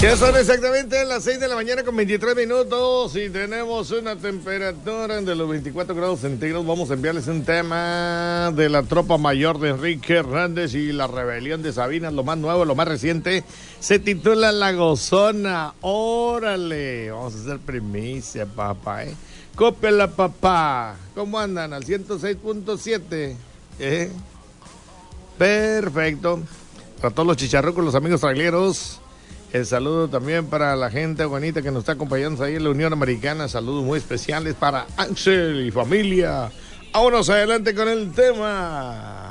Ya son exactamente las 6 de la mañana con 23 minutos y tenemos una temperatura de los 24 grados centígrados. Vamos a enviarles un tema de la tropa mayor de Enrique Hernández y la rebelión de Sabinas, lo más nuevo, lo más reciente. Se titula La Gozona. Órale, vamos a hacer primicia, papá, ¿eh? Cópiala, papá. ¿Cómo andan? Al 106.7, ¿eh? Perfecto. Para todos los chicharrucos, los amigos traileros. El saludo también para la gente bonita que nos está acompañando ahí en la Unión Americana. Saludos muy especiales para Axel y familia. Vámonos adelante con el tema.